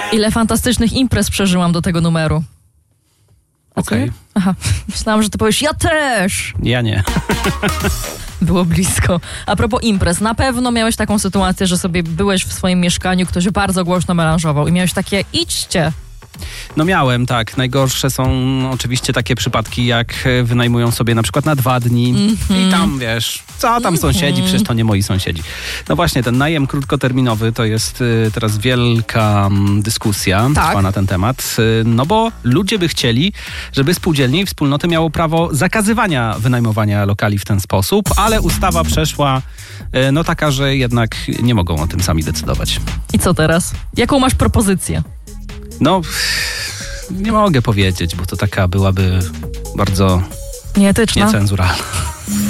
Ile fantastycznych imprez przeżyłam do tego numeru. Okej. Aha, myślałam, że ty powiesz, ja też. Ja nie. Było blisko. A propos imprez, na pewno miałeś taką sytuację, że sobie byłeś w swoim mieszkaniu, ktoś bardzo głośno melanżował i miałeś takie, idźcie. No miałem, tak. Najgorsze są oczywiście takie przypadki, jak wynajmują sobie na przykład na 2 dni i tam, wiesz, co tam sąsiedzi, przecież to nie moi sąsiedzi. No właśnie, ten najem krótkoterminowy to jest teraz wielka dyskusja, trwa na ten temat, no bo ludzie by chcieli, żeby spółdzielnie i wspólnoty miało prawo zakazywania wynajmowania lokali w ten sposób, ale ustawa przeszła no taka, że jednak nie mogą o tym sami decydować. I co teraz? Jaką masz propozycję? No, nie mogę powiedzieć, bo to taka byłaby bardzo nieetyczna, niecenzuralna.